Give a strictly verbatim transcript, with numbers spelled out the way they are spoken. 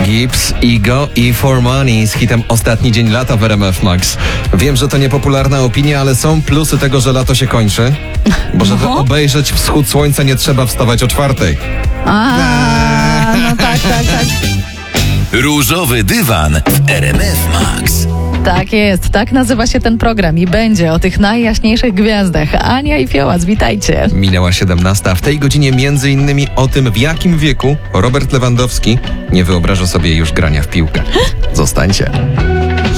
Gibbs, Ego i For Money z hitem Ostatni dzień lata w R M F Max. Wiem, że to niepopularna opinia, ale są plusy tego, że lato się kończy. Bo żeby No. obejrzeć wschód słońca, nie trzeba wstawać o czwartej. A, no tak, tak, tak. Różowy dywan w R M F Max. Tak jest, tak nazywa się ten program i będzie o tych najjaśniejszych gwiazdach. Ania i Fiołaz, witajcie. Minęła siedemnasta. W tej godzinie między innymi o tym, w jakim wieku Robert Lewandowski nie wyobraża sobie już grania w piłkę. Zostańcie.